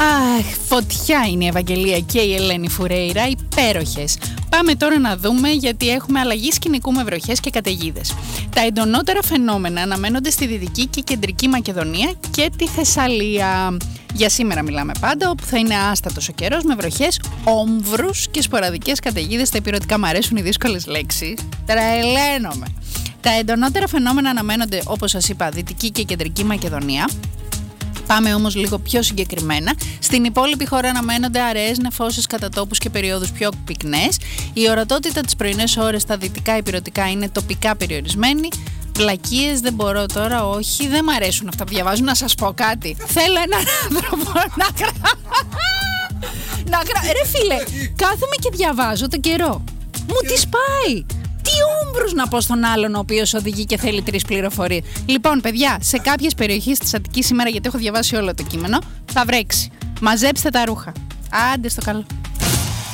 Αχ, φωτιά είναι η Ευαγγελία και η Ελένη Φουρέιρα, υπέροχες. Πάμε τώρα να δούμε, γιατί έχουμε αλλαγή σκηνικού με βροχές και καταιγίδες. Τα εντονότερα φαινόμενα αναμένονται στη Δυτική και Κεντρική Μακεδονία και τη Θεσσαλία. Για σήμερα μιλάμε πάντα, όπου θα είναι άστατος ο καιρός με βροχές, όμβρους και σποραδικές καταιγίδες στα ηπειρωτικά. Μ' αρέσουν οι δύσκολες λέξεις. Τρελαίνομαι. Τα εντονότερα φαινόμενα αναμένονται, όπως σας είπα, Δυτική και Κεντρική Μακεδονία. Πάμε όμως λίγο πιο συγκεκριμένα. Στην υπόλοιπη χώρα αναμένονται αραιές νεφώσεις κατά τόπους και περιόδους πιο πυκνές. Η ορατότητα τις πρωινές ώρες στα δυτικά ηπειρωτικά είναι τοπικά περιορισμένη. Βλακίες δεν μπορώ τώρα, όχι, δεν μ' αρέσουν αυτά που διαβάζω. Να σας πω κάτι. Θέλω έναν άνθρωπο Ρε φίλε, κάθομαι και διαβάζω το καιρό. Μου τι σπάει. Τι όμπρους να πω στον άλλον ο οποίος οδηγεί και θέλει 3 πληροφορίες. Λοιπόν, παιδιά, σε κάποιες περιοχές της Αττικής σήμερα, γιατί έχω διαβάσει όλο το κείμενο, θα βρέξει. Μαζέψτε τα ρούχα. Άντε στο καλό.